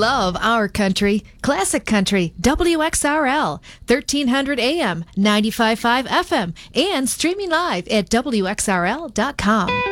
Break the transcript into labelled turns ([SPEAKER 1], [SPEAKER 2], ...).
[SPEAKER 1] love our country. Classic Country, WXRL, 1300 AM, 95.5 FM, and streaming live at WXRL.com.